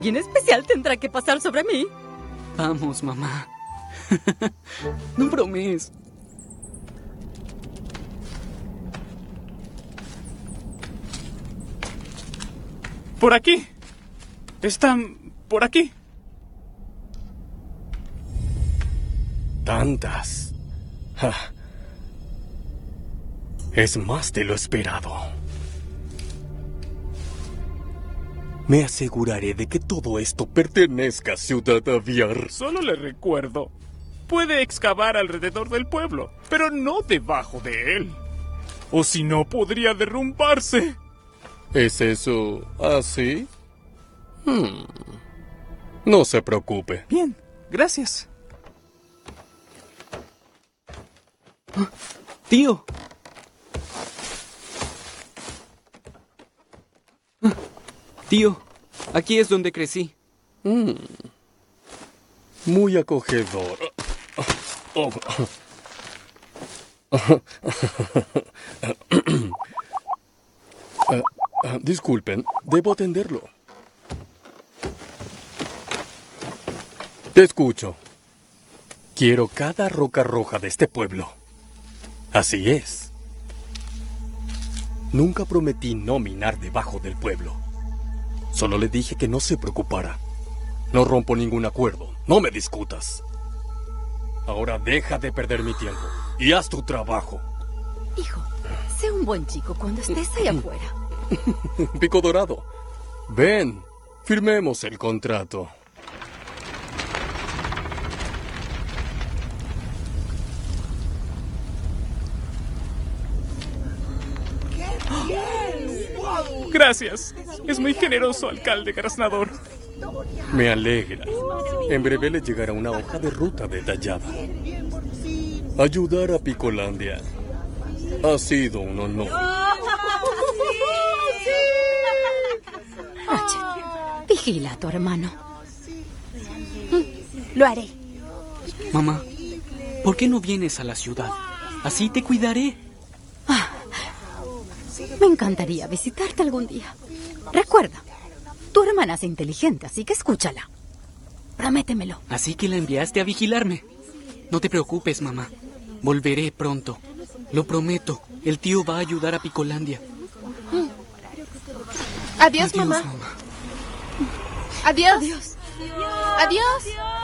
Alguien especial tendrá que pasar sobre mí. Vamos, mamá. No bromees. Por aquí. Están por aquí. Tantas. Es más de lo esperado. Me aseguraré de que todo esto pertenezca a Ciudad Aviar. Solo le recuerdo. Puede excavar alrededor del pueblo, pero no debajo de él. O si no, podría derrumbarse. ¿Es eso así? No se preocupe. Bien, gracias. Tío. Tío, aquí es donde crecí. Muy acogedor. Disculpen, debo atenderlo. Te escucho. Quiero cada roca roja de este pueblo. Así es. Nunca prometí no minar debajo del pueblo. Solo le dije que no se preocupara. No rompo ningún acuerdo. No me discutas. Ahora deja de perder mi tiempo y haz tu trabajo. Hijo, sé un buen chico cuando estés allá afuera. Pico Dorado. Ven, firmemos el contrato. Gracias. Es muy generoso, alcalde Graznador. Me alegra. En breve le llegará una hoja de ruta detallada. Ayudar a Picolandia ha sido un honor. Ratchet, vigila a tu hermano. Lo haré. Mamá, ¿por qué no vienes a la ciudad? Así te cuidaré. Me encantaría visitarte algún día. Recuerda, tu hermana es inteligente, así que escúchala. Prométemelo. Así que la enviaste a vigilarme. No te preocupes, mamá. Volveré pronto. Lo prometo. El tío va a ayudar a Picolandia. Adiós, mamá. mamá. Adiós. Adiós. Adiós.